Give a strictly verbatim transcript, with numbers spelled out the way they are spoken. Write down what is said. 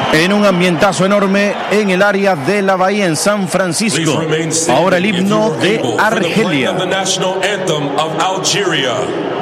En un ambientazo enorme en el área de la Bahía en San Francisco. Ahora el himno de Argelia.